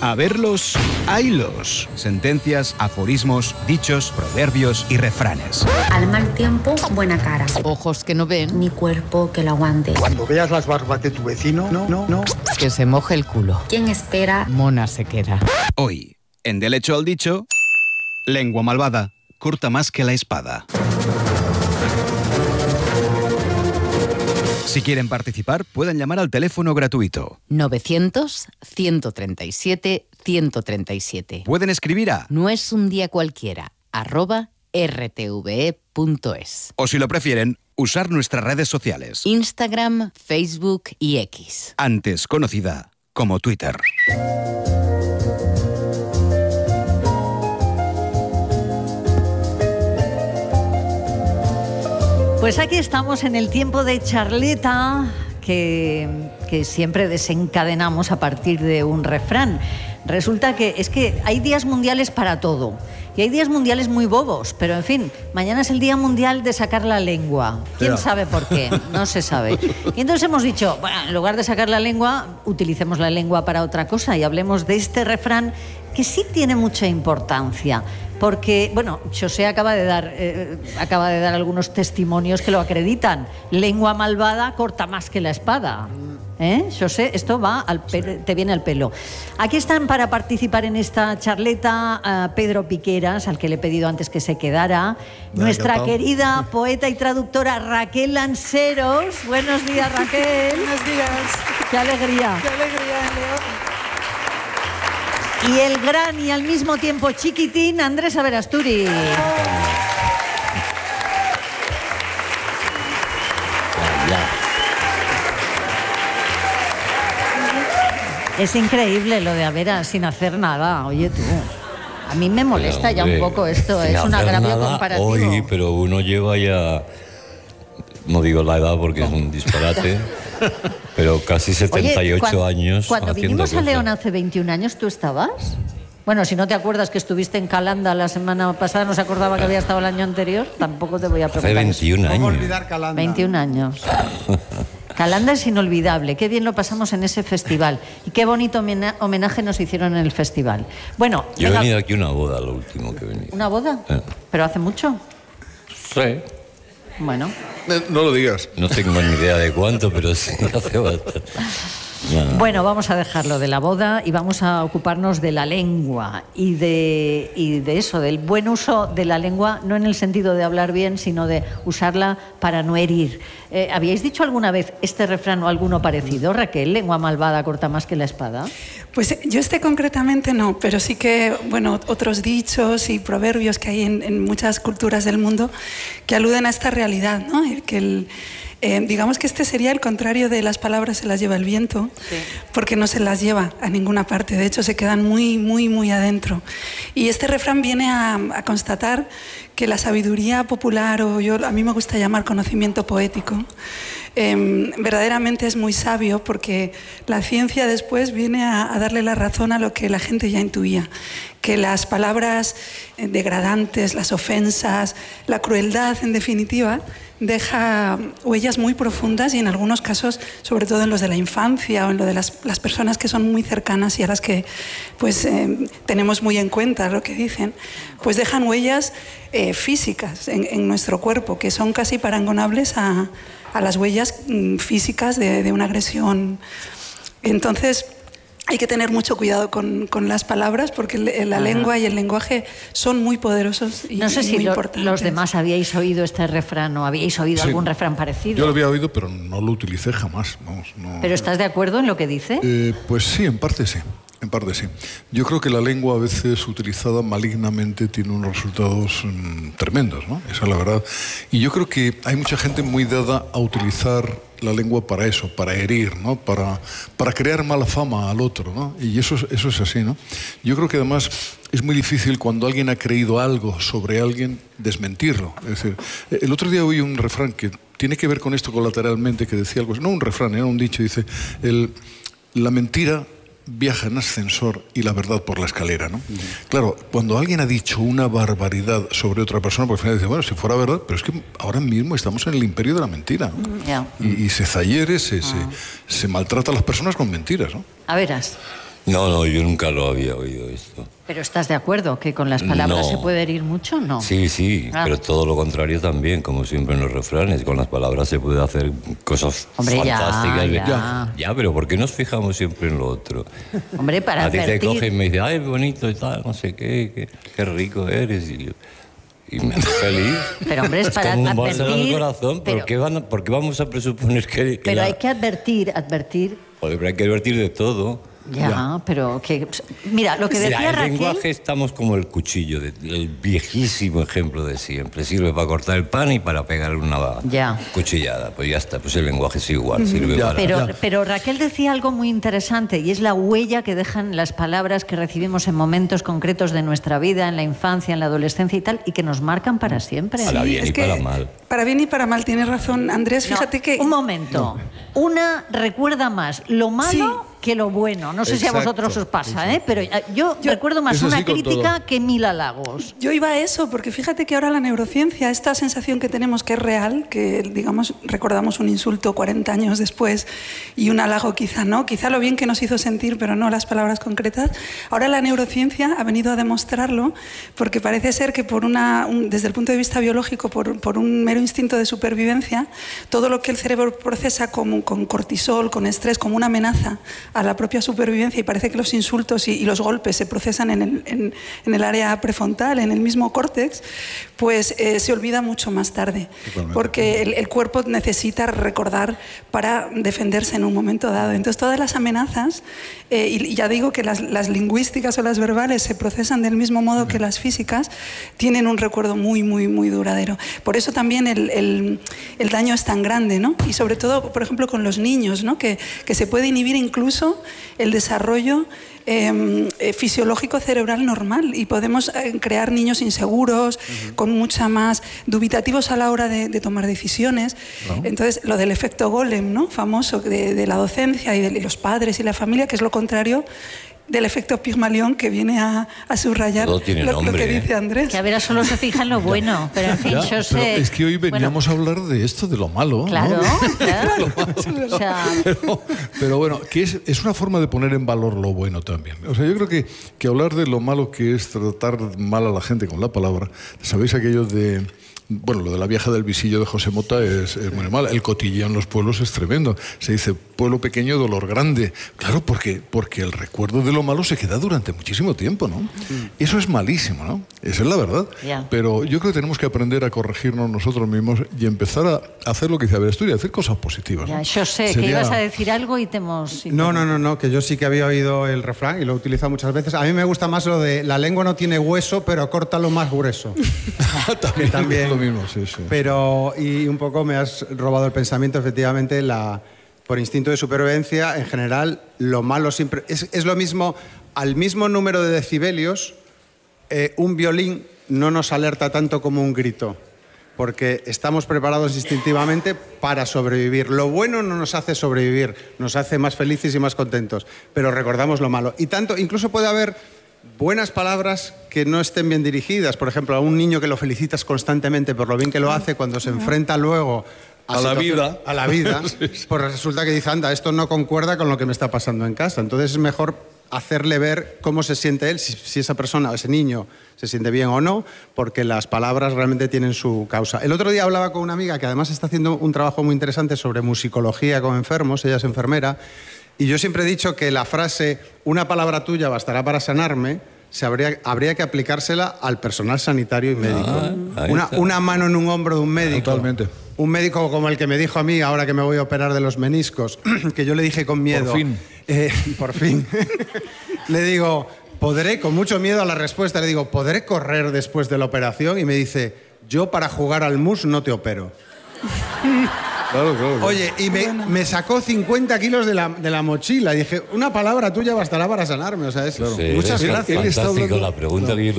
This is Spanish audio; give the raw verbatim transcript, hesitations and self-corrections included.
A verlos, haylos. Sentencias, aforismos, dichos, proverbios y refranes. Al mal tiempo, buena cara. Ojos que no ven. Mi cuerpo que lo aguante. Cuando veas las barbas de tu vecino, no, no, no. Que se moje el culo. ¿Quién espera? Mona se queda. Hoy, en Del hecho al dicho, lengua malvada, corta más que la espada. Si quieren participar, pueden llamar al teléfono gratuito. novecientos, ciento treinta y siete, ciento treinta y siete. Pueden escribir a No es un día cualquiera, arroba rtve punto es. o si lo prefieren, usar nuestras redes sociales. Instagram, Facebook y X. Antes conocida como Twitter. Pues aquí estamos en el tiempo de charleta que, que siempre desencadenamos a partir de un refrán. Resulta que es que hay días mundiales para todo. Y hay días mundiales muy bobos, pero en fin, mañana es el Día Mundial de sacar la lengua. ¿Quién sabe por qué? No se sabe. Y entonces hemos dicho, bueno, en lugar de sacar la lengua, utilicemos la lengua para otra cosa y hablemos de este refrán que sí tiene mucha importancia. Porque, bueno, José acaba de dar eh, acaba de dar algunos testimonios que lo acreditan. Lengua malvada corta más que la espada. ¿Eh? José, esto va al pe- te viene al pelo. Aquí están para participar en esta charleta uh, Pedro Piqueras, al que le he pedido antes que se quedara. Me Nuestra encantado. querida poeta y traductora Raquel Lanceros. Buenos días, Raquel. Buenos días. Qué alegría. Qué alegría, Leo. Y el gran y al mismo tiempo chiquitín Andrés Averasturi. Es increíble lo de Averas sin hacer nada. Oye tú, a mí me molesta Pero, ya un hombre, poco esto. sin Es un hacer agravio nada comparativo. Hoy, pero uno lleva ya, no digo la edad porque es un disparate, pero casi setenta y ocho Oye, cuan- años Cuando haciendo vinimos a cosas. León hace veintiún años, ¿tú estabas? Bueno, si no te acuerdas que estuviste en Calanda la semana pasada, no se acordaba que había estado el año anterior, tampoco te voy a preguntar. Hace veintiún eso. años. ¿Cómo olvidar Calanda? veintiún años. Calanda es inolvidable, qué bien lo pasamos en ese festival y qué bonito homena- homenaje nos hicieron en el festival. Bueno, Yo he venga, venido aquí a una boda, lo último que he venido. ¿una boda? Eh. ¿Pero hace mucho? Sí. Bueno. Eh, No lo digas. No tengo ni idea de cuánto, pero sí hace bastante. Nada. Bueno, vamos a dejarlo de la boda y vamos a ocuparnos de la lengua y de, y de eso, del buen uso de la lengua, no en el sentido de hablar bien, sino de usarla para no herir. Eh, ¿Habíais dicho alguna vez este refrán o alguno parecido, Raquel? Lengua malvada corta más que la espada. Pues yo este concretamente no, pero sí que, bueno, otros dichos y proverbios que hay en, en muchas culturas del mundo que aluden a esta realidad, ¿no? El que el, eh, digamos que este sería el contrario de las palabras se las lleva el viento, Sí. porque no se las lleva a ninguna parte, de hecho se quedan muy, muy, muy adentro. Y este refrán viene a, a constatar que la sabiduría popular, o yo, a mí me gusta llamar conocimiento poético, eh, verdaderamente es muy sabio, porque la ciencia después viene a, a darle la razón a lo que la gente ya intuía, que las palabras eh, degradantes, las ofensas, la crueldad en definitiva, deja huellas muy profundas y en algunos casos, sobre todo en los de la infancia o en lo de las, las personas que son muy cercanas y a las que pues, eh, tenemos muy en cuenta lo que dicen, pues dejan huellas eh, físicas en, en nuestro cuerpo que son casi parangonables a, a las huellas mm, físicas de, de una agresión. Entonces, hay que tener mucho cuidado con, con las palabras porque la Ajá. lengua y el lenguaje son muy poderosos y No sé y si muy lo- importantes. los demás habíais oído este refrán o habíais oído Sí. algún refrán parecido. Yo lo había oído, pero no lo utilicé jamás. Vamos, no. ¿Pero estás de acuerdo en lo que dice? Eh, pues sí, en parte sí. En parte sí. Yo creo que la lengua a veces utilizada malignamente tiene unos resultados mm, tremendos, ¿no? Esa es la verdad. Y yo creo que hay mucha gente muy dada a utilizar la lengua para eso, para herir, ¿no? Para, para crear mala fama al otro, ¿no? Y eso, es- eso es así, ¿no? Yo creo que además es muy difícil cuando alguien ha creído algo sobre alguien desmentirlo. Es decir, el otro día oí un refrán que tiene que ver con esto colateralmente, que decía algo, no un refrán, era un dicho, dice, el, la mentira viaja en ascensor y la verdad por la escalera, ¿no? Uh-huh. Claro, cuando alguien ha dicho una barbaridad sobre otra persona, pues al final dice, bueno, si fuera verdad, pero es que ahora mismo estamos en el imperio de la mentira, ¿no? Yeah. Y, y se zahiere, se, Ah. se, se maltrata a las personas con mentiras, ¿no? A veras. No, no, yo nunca lo había oído esto. ¿Pero estás de acuerdo que con las palabras No. se puede herir mucho? No. Sí, sí, Ah. pero todo lo contrario también, como siempre en los refranes. Con las palabras se puede hacer cosas Hombre, ya, fantásticas. ya. Ya, pero ¿por qué nos fijamos siempre en lo otro? Hombre, para A ti te advertir. coge y me dice, ay, bonito y tal, no sé qué, qué, qué rico eres. Y, yo- y me hace feliz. Pero, hombre, es para como un bálsamo al advertir, corazón. ¿Por, pero- qué van a- por qué vamos a presuponer que...? que Pero la- hay que advertir, advertir. Joder, pero hay que advertir de todo. Ya, pero que... Mira, lo que Mira, decía el Raquel... lenguaje estamos como el cuchillo, de- el viejísimo ejemplo de siempre. Sirve para cortar el pan y para pegar una Ya. cuchillada. Pues ya está, pues el lenguaje es igual, sirve Ya. para... Pero, pero Raquel decía algo muy interesante y es la huella que dejan las palabras que recibimos en momentos concretos de nuestra vida, en la infancia, en la adolescencia y tal, y que nos marcan para siempre. Para bien es y que para mal. Para bien y para mal, tienes razón, Andrés. No, Fíjate que... Un momento. Una recuerda más lo malo que lo bueno. No sé si a Exacto, vosotros os pasa, ¿eh? Pero eh, yo, recuerdo más Es así una con crítica todo. que mil halagos. Yo iba a eso, porque fíjate que ahora la neurociencia, esta sensación que tenemos que es real, que digamos recordamos un insulto cuarenta años después y un halago quizá no, quizá lo bien que nos hizo sentir, pero no las palabras concretas. Ahora la neurociencia ha venido a demostrarlo, porque parece ser que por una, un- desde el punto de vista biológico, por, por un mero instinto de supervivencia, todo lo que el cerebro procesa como, con cortisol, con estrés, como una amenaza a la propia supervivencia, y parece que los insultos y, y los golpes se procesan en el, en, en el área prefrontal, en el mismo córtex, pues eh, se olvida mucho más tarde. Totalmente. Porque el, el cuerpo necesita recordar para defenderse en un momento dado. Entonces todas las amenazas, eh, y, y ya digo que las, las lingüísticas o las verbales se procesan del mismo modo que las físicas, tienen un recuerdo muy, muy, muy duradero. Por eso también el, el, el daño es tan grande, ¿no? Y sobre todo, por ejemplo, con los niños, ¿no? Que, que se puede inhibir incluso el desarrollo eh, eh, fisiológico cerebral normal y podemos eh, crear niños inseguros, uh-huh. con mucha más dubitativos a la hora de, de tomar decisiones. Uh-huh. Entonces, lo del efecto golem, ¿no? Famoso de, de la docencia y de los padres y la familia, que es lo contrario del efecto Pigmalión, que viene a, a subrayar lo, nombre, lo que dice Andrés. Que a ver, solo se fija en lo bueno, pero en fin, Ya, yo sé... pero es que hoy veníamos bueno, a hablar de esto, de lo malo. Claro, ¿no? claro. O sea, pero, pero bueno, que es, es una forma de poner en valor lo bueno también. O sea, yo creo que, que hablar de lo malo que es tratar mal a la gente con la palabra, ¿sabéis aquello de... Bueno, lo de la vieja del visillo de José Mota es, es muy mal. El cotilleo en los pueblos es tremendo. Se dice pueblo pequeño, dolor grande. Claro, porque, porque el recuerdo de lo malo se queda durante muchísimo tiempo, ¿no? Mm. Eso es malísimo, ¿no? Esa es la verdad. Yeah. Pero yo creo que tenemos que aprender a corregirnos nosotros mismos y empezar a hacer lo que dice Aberasturi, hacer cosas positivas, ¿no? ya, yo sé Sería... que ibas a decir algo y te hemos... No, no, no, no, que yo sí que había oído el refrán y lo he utilizado muchas veces. A mí me gusta más lo de la lengua no tiene hueso, pero córtalo más grueso. también, que también lo mismo, sí, sí. Pero, y un poco me has robado el pensamiento, efectivamente, la, por instinto de supervivencia, en general, lo malo siempre... Es, es lo mismo, al mismo número de decibelios, eh, un violín no nos alerta tanto como un grito, porque estamos preparados instintivamente para sobrevivir. Lo bueno no nos hace sobrevivir, nos hace más felices y más contentos, pero recordamos lo malo. Y tanto, incluso puede haber buenas palabras que no estén bien dirigidas. Por ejemplo, a un niño que lo felicitas constantemente por lo bien que lo hace, cuando se enfrenta luego a, a la vida, a la vida, sí, sí. Pues resulta que dice, anda, esto no concuerda con lo que me está pasando en casa. Entonces es mejor hacerle ver cómo se siente él, si, si esa persona, ese niño, se siente bien o no, porque las palabras realmente tienen su causa. El otro día hablaba con una amiga que además está haciendo un trabajo muy interesante sobre musicología con enfermos, ella es enfermera, y yo siempre he dicho que la frase, una palabra tuya bastará para sanarme, se habría, habría que aplicársela al personal sanitario y médico. Ah, una, una mano en un hombro de un médico. Totalmente. Un médico como el que me dijo a mí, ahora que me voy a operar de los meniscos, que yo le dije con miedo... Por fin. Eh, por fin. Le digo, ¿podré, con mucho miedo a la respuesta, le digo, ¿podré correr después de la operación? Y me dice, yo para jugar al mus no te opero. Claro, claro, claro. Oye, y me, me sacó cincuenta kilos de la, de la mochila. Y dije, una palabra tuya bastará para sanarme. O sea, es, claro. Sí, muchas es gracias. fantástico la pregunta que yo